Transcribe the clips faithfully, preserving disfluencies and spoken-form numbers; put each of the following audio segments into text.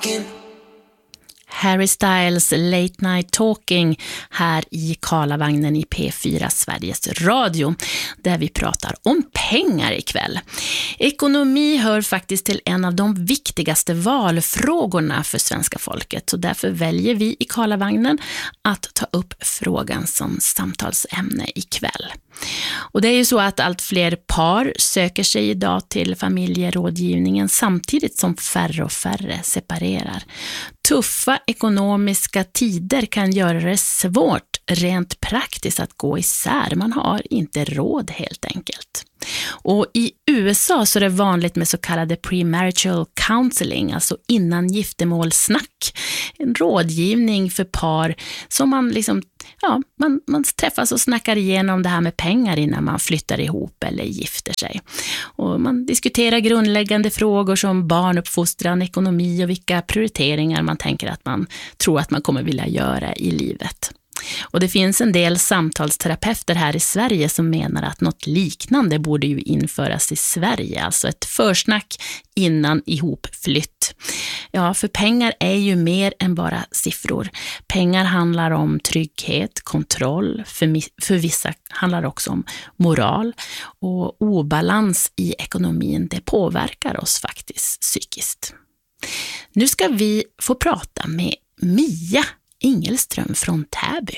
talking. Harry Styles Late Night Talking här i Karlavagnen i P fyra Sveriges Radio, där vi pratar om pengar ikväll. Ekonomi hör faktiskt till en av de viktigaste valfrågorna för svenska folket, och därför väljer vi i Karlavagnen att ta upp frågan som samtalsämne ikväll. Och det är ju så att allt fler par söker sig idag till familjerådgivningen samtidigt som färre och färre separerar. Tuffa ekonomiska tider kan göra det svårt rent praktiskt att gå isär. Man har inte råd helt enkelt. Och i U S A så är det vanligt med så kallade premarital counseling, alltså innan giftermålsnack. En rådgivning för par som man liksom, ja, man, man träffas och snackar igenom det här med pengar innan man flyttar ihop eller gifter sig. Och man diskuterar grundläggande frågor som barnuppfostran, ekonomi och vilka prioriteringar man tänker att man tror att man kommer vilja göra i livet. Och det finns en del samtalsterapeuter här i Sverige som menar att något liknande borde ju införas i Sverige, alltså ett försnack innan ihopflytt. Ja, för pengar är ju mer än bara siffror. Pengar handlar om trygghet, kontroll, för, för vissa handlar också om moral, och obalans i ekonomin, det påverkar oss faktiskt psykiskt. Nu ska vi få prata med Mia Ingelström från Täby.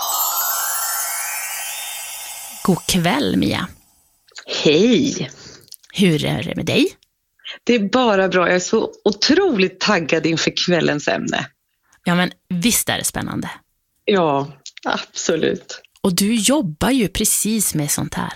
God kväll, Mia. Hej. Hur är det med dig? Det är bara bra. Jag är så otroligt taggad inför kvällens ämne. Ja, men visst är det spännande. Ja, absolut. Och du jobbar ju precis med sånt här.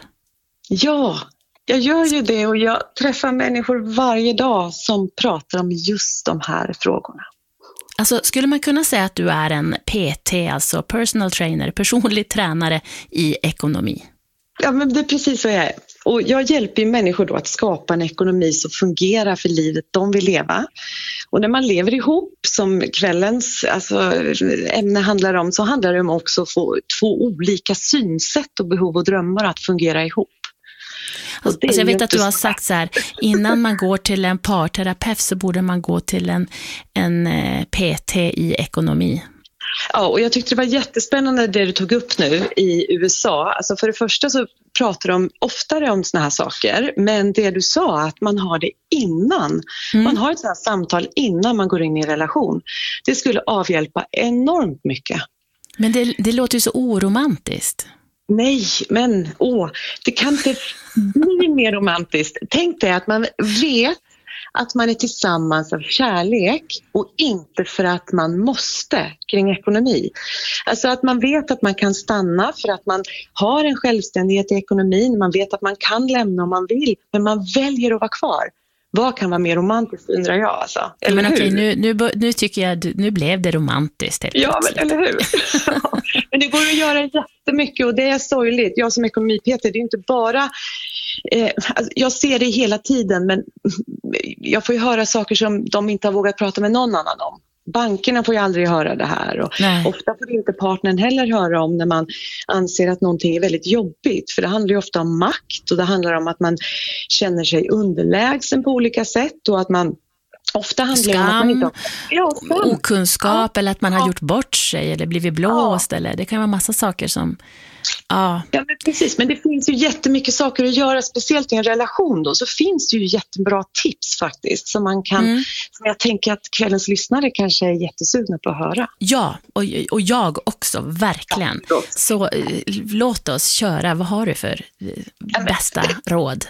Ja, jag gör ju det, och jag träffar människor varje dag som pratar om just de här frågorna. Alltså, skulle man kunna säga att du är en P T, alltså personal trainer, personlig tränare i ekonomi? Ja, men det är precis vad jag är. Och jag hjälper människor då att skapa en ekonomi som fungerar för livet de vill leva. Och när man lever ihop, som kvällens alltså, ämne handlar om, så handlar det om också att få två olika synsätt och behov och drömmar att fungera ihop. Alltså, alltså jag vet att du har sagt så här, innan man går till en parterapeut så borde man gå till en, en P T i ekonomi. Ja, och jag tyckte det var jättespännande det du tog upp nu i U S A. Alltså för det första så pratar de oftare om såna här saker, men det du sa, att man har det innan. Mm. Man har ett sånt här samtal innan man går in i en relation. Det skulle avhjälpa enormt mycket. Men det, det låter ju så oromantiskt. Nej, men åh, det kan inte bli mer romantiskt. Tänk dig att man vet att man är tillsammans av kärlek och inte för att man måste kring ekonomi. Alltså att man vet att man kan stanna för att man har en självständighet i ekonomin. Man vet att man kan lämna om man vill, men man väljer att vara kvar. Vad kan vara mer romantiskt, undrar jag alltså. Eller men hur? Okej, nu, nu, nu tycker jag, nu blev det romantiskt helt Ja, men, eller hur? Men det går att göra jättemycket, och det är sorgligt. Jag som ekonomi-P T, det är inte bara... Eh, alltså, jag ser det hela tiden, men jag får ju höra saker som de inte har vågat prata med någon annan om. Bankerna får ju aldrig höra det här, och ofta får inte partnern heller höra om när man anser att någonting är väldigt jobbigt, för det handlar ju ofta om makt, och det handlar om att man känner sig underlägsen på olika sätt, och att man ofta handlar om att man inte har... Ja, okunskap, ja. Eller att man har ja. gjort bort sig eller blivit blåst, ja. Eller det kan vara massa saker som... Ja. Ja, men precis, men det finns ju jättemycket saker att göra, speciellt i en relation då, så finns det ju jättebra tips faktiskt som man kan, mm. som jag tänker att kvällens lyssnare kanske är jättesugna på att höra. Ja, och, och jag också, verkligen. Ja, så eh, låt oss köra, vad har du för eh, bästa råd?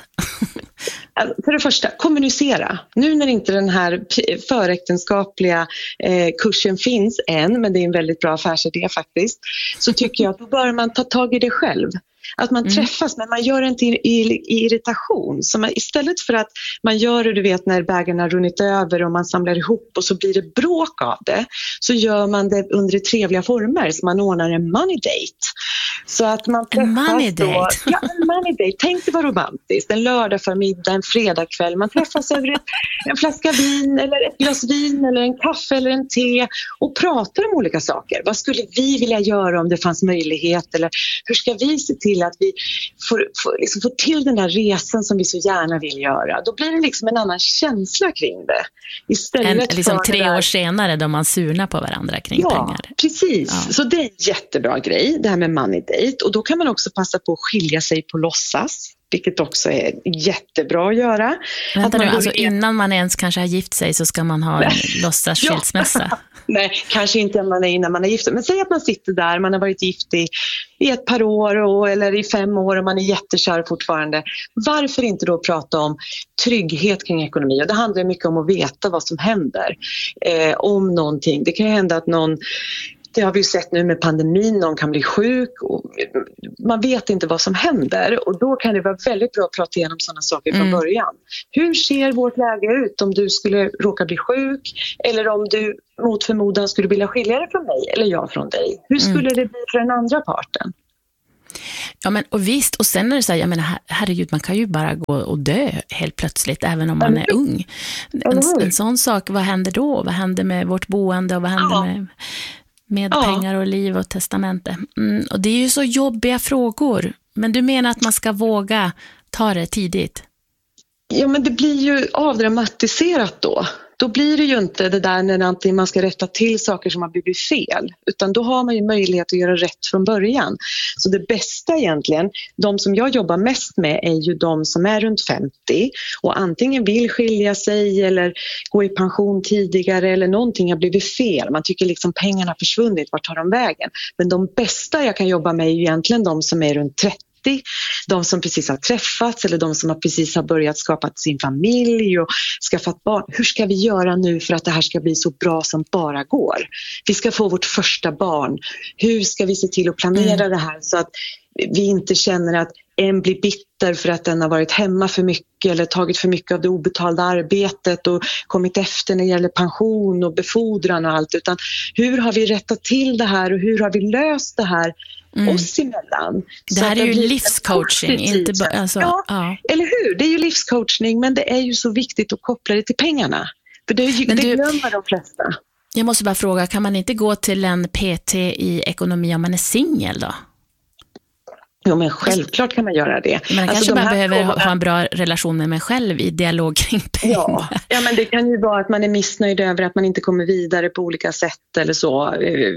För det första, kommunicera. Nu när inte den här föräktenskapliga eh, kursen finns än, men det är en väldigt bra affärsidé faktiskt, så tycker jag att då bör man ta tag i det själv. Att man mm. träffas, men man gör det inte i, i, i irritation. Så man, istället för att man gör det, du vet, när bägaren har runnit över och man samlar ihop och så blir det bråk av det, så gör man det under trevliga former. Så man ordnar en money date. Så att man en money date. Ja, en money date. Tänk dig vad romantiskt. En lördag förmiddag, en fredagkväll. Man träffas över ett, en flaska vin eller ett glas vin eller en kaffe eller en te och pratar om olika saker. Vad skulle vi vilja göra om det fanns möjlighet? Eller hur ska vi se till att vi får, får, liksom får till den där resan som vi så gärna vill göra? Då blir det liksom en annan känsla kring det. Istället en, liksom för tre där... år senare då man surnar på varandra kring ja, pengar. Precis. Ja. Så det är en jättebra grej, det här med money date. Och då kan man också passa på att skilja sig på låtsas, vilket också är jättebra att göra. Vänta att nu, man alltså går... innan man ens kanske har gift sig så ska man ha en låtsas skilsmässa. Ja. Nej, kanske inte man är innan man är gift. Men säg att man sitter där, man har varit gift i, i ett par år och, eller i fem år och man är jättekär fortfarande. Varför inte då prata om trygghet kring ekonomi? Och det handlar mycket om att veta vad som händer. Eh, om någonting. Det kan ju hända att någon... Det har vi ju sett nu med pandemin, någon kan bli sjuk och man vet inte vad som händer och då kan det vara väldigt bra att prata igenom sådana saker från mm. början. Hur ser vårt läge ut om du skulle råka bli sjuk eller om du mot förmodan skulle vilja skilja dig från mig eller jag från dig? Hur skulle mm. det bli för den andra parten? Ja, men och visst, och sen är det så här, jag menar, herregud, man kan ju bara gå och dö helt plötsligt, även om man är ung. En, en sån sak, vad händer då? Vad händer med vårt boende och vad händer ja. med... med ja. pengar och liv och testamente. Mm, och det är ju så jobbiga frågor. Men du menar att man ska våga ta det tidigt? Ja, men det blir ju avdramatiserat då. Då blir det ju inte det där när man ska rätta till saker som har blivit fel. Utan då har man ju möjlighet att göra rätt från början. Så det bästa egentligen, de som jag jobbar mest med är ju de som är runt femtio. Och antingen vill skilja sig eller gå i pension tidigare eller någonting har blivit fel. Man tycker liksom pengarna har försvunnit, vart tar de vägen? Men de bästa jag kan jobba med är ju egentligen de som är runt trettio. De som precis har träffats eller de som har precis har börjat skapa sin familj och skaffat barn. Hur ska vi göra nu för att det här ska bli så bra som bara går? Vi ska få vårt första barn. Hur ska vi se till att planera mm. det här så att vi inte känner att en blir bitter för att den har varit hemma för mycket eller tagit för mycket av det obetalda arbetet och kommit efter när det gäller pension och befordran och allt. Utan hur har vi rättat till det här och hur har vi löst det här mm. oss emellan? Det här är ju livscoaching. Inte ba- alltså, ja, ja, eller hur? Det är ju livscoachning, men det är ju så viktigt att koppla det till pengarna. För det, är ju, det du, glömmer de flesta. Jag måste bara fråga, kan man inte gå till en P T i ekonomi om man är singel då? Jo, men självklart kan man göra det. Men man alltså, kanske bara behöver frågorna... ha en bra relation med mig själv i dialog kring pengar. Ja. ja, men det kan ju vara att man är missnöjd över att man inte kommer vidare på olika sätt eller så.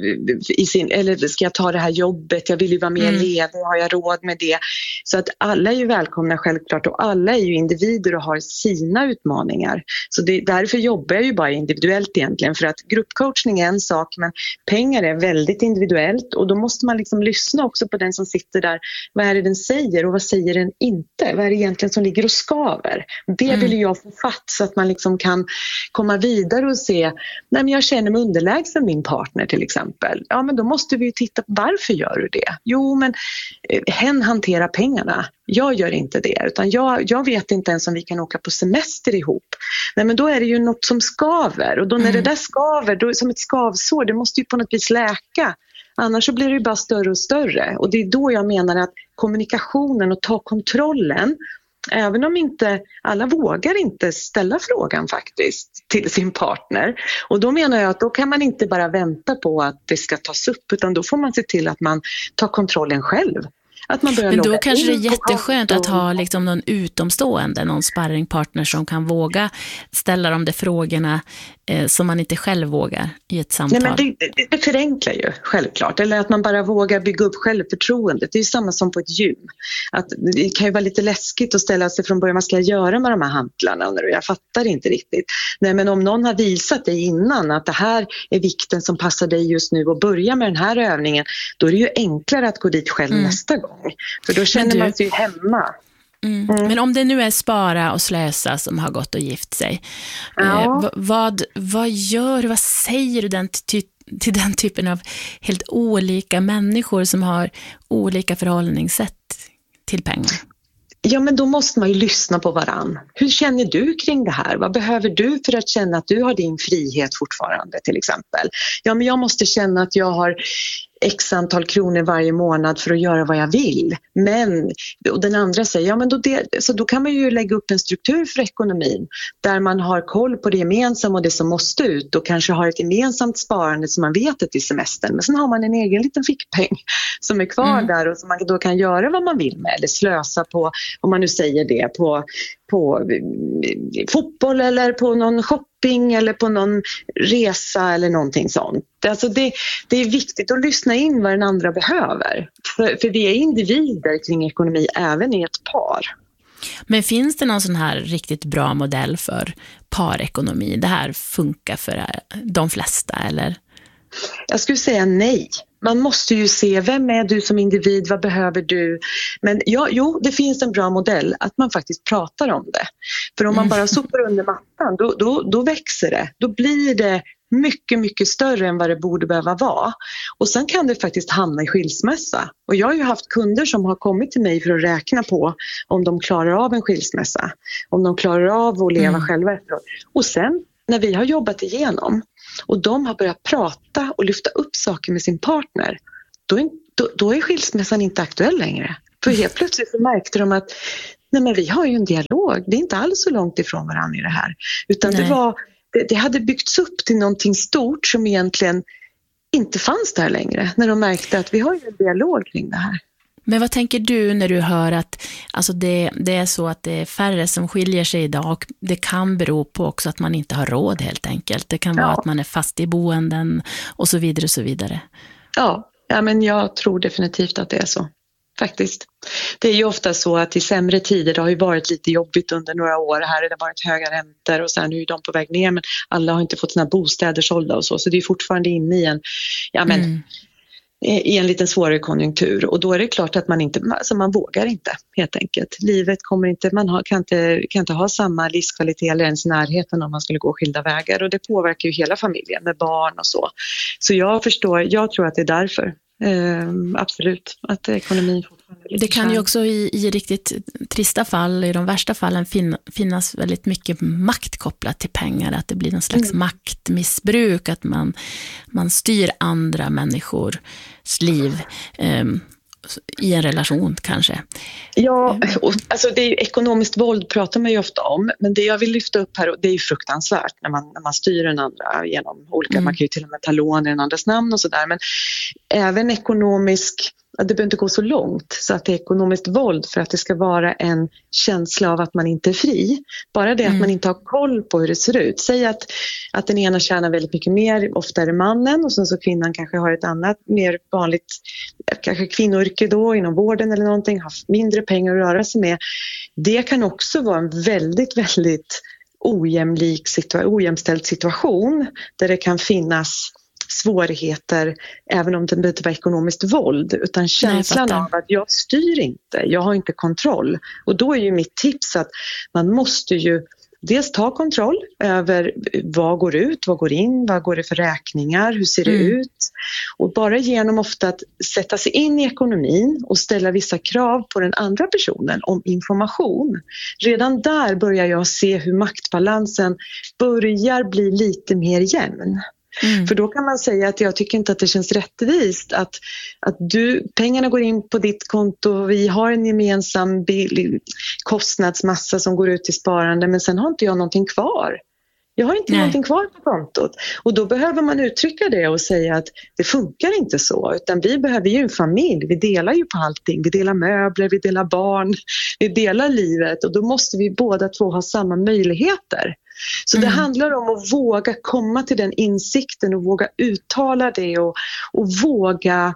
I sin, eller ska jag ta det här jobbet? Jag vill ju vara mer mm. ledig. Har jag råd med det? Så att alla är ju välkomna självklart och alla är ju individer och har sina utmaningar. Så det, därför jobbar jag ju bara individuellt egentligen. För att gruppcoachning är en sak, men pengar är väldigt individuellt och då måste man liksom lyssna också på den som sitter där. Vad är det den säger och vad säger den inte? Vad är det egentligen som ligger och skaver? Det mm. vill jag få fatt så att man liksom kan komma vidare och se, nej men jag känner mig underlägsen min partner till exempel. Ja, men då måste vi ju titta på varför gör du det? Jo, men eh, hen hanterar pengarna. Jag gör inte det, utan jag, jag vet inte ens om vi kan åka på semester ihop. Nej, men då är det ju något som skaver och då när mm. det där skaver, då, som ett skavsår, det måste ju på något vis läka. Annars så blir det ju bara större och större. Och det är då jag menar att kommunikationen och ta kontrollen, även om inte alla vågar inte ställa frågan faktiskt till sin partner. Och då menar jag att då kan man inte bara vänta på att det ska tas upp, utan då får man se till att man tar kontrollen själv. Att man Men då kanske det är jätteskönt att ha liksom någon utomstående, någon sparringpartner som kan våga ställa de där frågorna eh, som man inte själv vågar i ett samtal. Nej, men det, det, det förenklar ju självklart. Eller att man bara vågar bygga upp självförtroendet. Det är ju samma som på ett gym. Att det kan ju vara lite läskigt att ställa sig från början, vad ska jag göra med de här hantlarna? Och jag fattar inte riktigt. Nej, men om någon har visat dig innan att det här är vikten som passar dig just nu och börja med den här övningen, då är det ju enklare att gå dit själv mm. nästa gång. För då känner du, man sig hemma. Mm. Mm. Men om det nu är Spara och Slösa som har gått och gift sig. Ja. Eh, vad, vad gör du, vad säger du den ty- till den typen av helt olika människor som har olika förhållningssätt till pengar? Ja, men då måste man ju lyssna på varann. Hur känner du kring det här? Vad behöver du för att känna att du har din frihet fortfarande till exempel? Ja, men jag måste känna att jag har x antal kronor varje månad för att göra vad jag vill. Men, och den andra säger, ja men då, det, så då kan man ju lägga upp en struktur för ekonomin där man har koll på det gemensamma och det som måste ut och kanske har ett gemensamt sparande som man vet är till semestern. Men sen har man en egen liten fickpeng som är kvar mm. där och som man då kan göra vad man vill med eller slösa på, om man nu säger det, på, på fotboll eller på någon shopping eller på någon resa eller någonting sånt. Alltså det, det är viktigt att lyssna in vad den andra behöver. För, för vi är individer kring ekonomi även i ett par. Men finns det någon sån här riktigt bra modell för parekonomi? Det här funkar för de flesta, eller? Jag skulle säga nej. Man måste ju se, vem är du som individ, vad behöver du? Men ja, jo, det finns en bra modell att man faktiskt pratar om det. För om man bara sopar under mattan, då, då, då växer det. Då blir det mycket, mycket större än vad det borde behöva vara. Och sen kan det faktiskt hamna i skilsmässa. Och jag har ju haft kunder som har kommit till mig för att räkna på om de klarar av en skilsmässa. Om de klarar av att leva mm. själva efteråt. Och sen när vi har jobbat igenom och de har börjat prata och lyfta upp saker med sin partner, då är, då, då är skilsmässan inte aktuell längre. För helt plötsligt så märkte de att nej men vi har ju en dialog, det är inte alls så långt ifrån varandra i det här. Utan det, var, det, det hade byggts upp till någonting stort som egentligen inte fanns där längre. När de märkte att vi har ju en dialog kring det här. Men vad tänker du när du hör att alltså det, det är så att det är färre som skiljer sig idag, och det kan bero på också att man inte har råd helt enkelt. Det kan vara ja. att man är fast i boenden och så vidare och så vidare. Ja, ja, men jag tror definitivt att det är så. Faktiskt. Det är ju ofta så att i sämre tider, det har ju varit lite jobbigt under några år. Här har det varit höga räntor och sen nu är de på väg ner, men alla har inte fått sina bostäder sålda och så. Så det är fortfarande inne i en, ja men, mm. i en liten svårare konjunktur. Och då är det klart att man inte, alltså man vågar inte helt enkelt. Livet kommer inte, man har, kan, inte, kan inte ha samma livskvalitet eller ens närheten om man skulle gå skilda vägar. Och det påverkar ju hela familjen med barn och så. Så jag förstår, jag tror att det är därför. Eh, absolut, att ekonomin fortfarande är. Det kan ju också i, i riktigt trista fall, i de värsta fallen fin, finnas väldigt mycket makt kopplat till pengar, att det blir någon slags mm. maktmissbruk, att man, man styr andra människors liv eh, i en relation kanske. Ja, och, alltså det är ju, ekonomiskt våld pratar man ju ofta om, men det jag vill lyfta upp här, det är ju fruktansvärt när man, när man styr den andra genom olika, mm. man kan ju till och med ta lån i den andras namn och sådär, men även ekonomisk, det behöver inte gå så långt så att det är ekonomiskt våld för att det ska vara en känsla av att man inte är fri. Bara det mm. att man inte har koll på hur det ser ut. Säg att, att den ena tjänar väldigt mycket mer, ofta är det mannen, och sen så kvinnan kanske har ett annat mer vanligt, kanske kvinnoyrke då inom vården eller någonting, har mindre pengar att röra sig med. Det kan också vara en väldigt, väldigt ojämlik situa- ojämställd situation där det kan finnas svårigheter, även om det inte var ekonomiskt våld, utan känslan Nej, av att jag styr inte, jag har inte kontroll. Och då är ju mitt tips att man måste ju dels ta kontroll över vad går ut, vad går in, vad går det för räkningar, hur ser det mm. ut? Och bara genom ofta att sätta sig in i ekonomin och ställa vissa krav på den andra personen om information. Redan där börjar jag se hur maktbalansen börjar bli lite mer jämn. Mm. För då kan man säga att jag tycker inte att det känns rättvist att, att du, pengarna går in på ditt konto, vi har en gemensam bil, kostnadsmassa som går ut till sparande, men sen har inte jag någonting kvar. Jag har inte Nej. någonting kvar på kontot. Och då behöver man uttrycka det och säga att det funkar inte så, utan vi behöver ju en familj, vi delar ju på allting, vi delar möbler, vi delar barn, vi delar livet, och då måste vi båda två ha samma möjligheter. Så mm. det handlar om att våga komma till den insikten och våga uttala det och, och våga,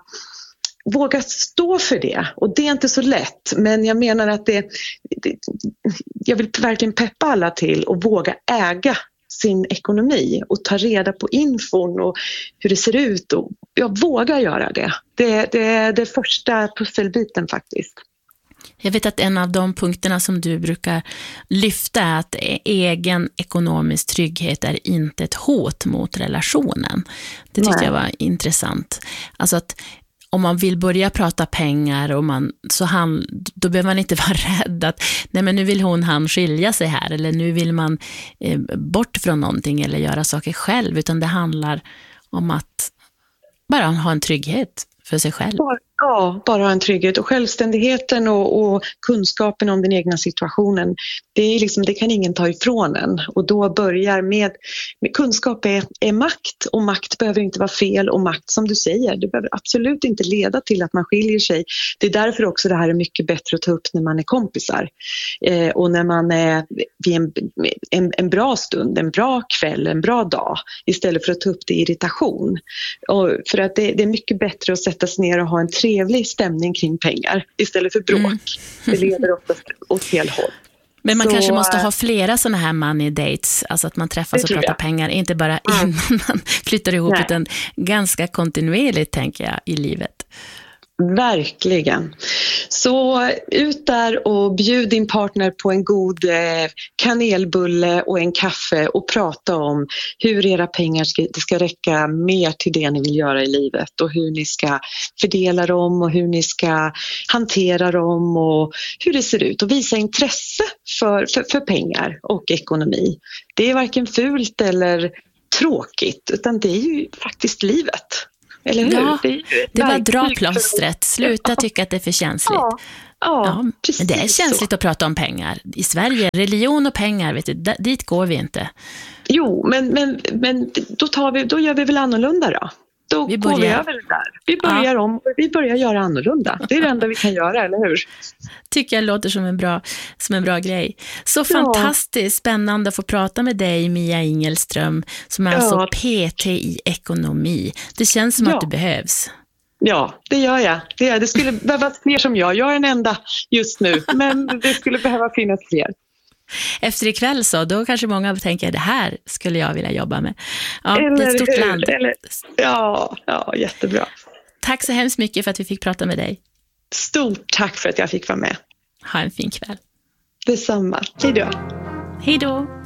våga stå för det. Och det är inte så lätt, men jag menar att det, det jag vill verkligen peppa alla till att våga äga sin ekonomi och ta reda på infon och hur det ser ut, och jag vågar göra det. Det, det är det första pusselbiten faktiskt. Jag vet att en av de punkterna som du brukar lyfta är att egen ekonomisk trygghet är inte ett hot mot relationen. Det tyckte Nej. jag var intressant. Alltså att om man vill börja prata pengar och man, så han, då behöver man inte vara rädd att nej men nu vill hon han skilja sig här, eller nu vill man eh, bort från någonting eller göra saker själv, utan det handlar om att bara ha en trygghet för sig själv. Bara, ja, bara ha en trygghet och självständigheten och, och kunskapen om den egna situationen. Det, är liksom, det kan ingen ta ifrån en och då börjar med, med kunskap är, är makt och makt behöver inte vara fel och makt som du säger, det behöver absolut inte leda till att man skiljer sig. Det är därför också det här är mycket bättre att ta upp när man är kompisar eh, och när man är vid en, en, en bra stund, en bra kväll, en bra dag istället för att ta upp det i irritation. Och för att det, det är mycket bättre att sätta sig ner och ha en trevlig stämning kring pengar istället för bråk. Mm. Det leder oftast åt fel håll. Men man så, kanske måste ha flera sådana här money dates, alltså att man träffas och pratar jag. pengar, inte bara mm. innan man flyttar ihop Nej. utan ganska kontinuerligt tänker jag i livet. Verkligen. Så ut där och bjud din partner på en god kanelbulle och en kaffe och prata om hur era pengar ska, det ska räcka mer till det ni vill göra i livet och hur ni ska fördela dem och hur ni ska hantera dem och hur det ser ut och visa intresse för, för, för pengar och ekonomi. Det är varken fult eller tråkigt utan det är ju faktiskt livet. Eller hur? Ja, det, det var dra plåstret. Sluta tycka att det är för känsligt. Ja, ja, ja precis. Men det är känsligt så. Att prata om pengar. I Sverige, religion och pengar, vet du, dit går vi inte. Jo, men, men, men då, tar vi, då gör vi väl annorlunda då. Då vi går vi över det där. Vi börjar ja. om, vi börjar göra annorlunda. Det är det enda vi kan göra, eller hur? Tycker jag låter som en bra, som en bra grej. Så ja. fantastiskt spännande att få prata med dig, Mia Ingelström, som är ja. alltså P T i ekonomi. Det känns som ja. att du behövs. Ja, det gör jag. Det, gör jag. Det skulle behövas fler som jag. Jag är en enda just nu, men det skulle behöva finnas fler. Efter ikväll så, då kanske många tänker det här skulle jag vilja jobba med. Ja, eller det är ett stort hur? land. Eller, ja, ja, jättebra. Tack så hemskt mycket för att vi fick prata med dig. Stort tack för att jag fick vara med. Ha en fin kväll. Detsamma. Hej då. Hej då.